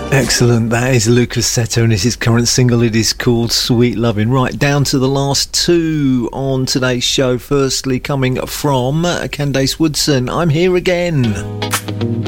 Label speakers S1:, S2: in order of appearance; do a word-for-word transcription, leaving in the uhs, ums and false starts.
S1: Excellent. That is Lucas Seto and it's his current single. It is called Sweet Loving. Right, down to the last two on today's show. Firstly, coming from Candace Woodson, I'm Here Again.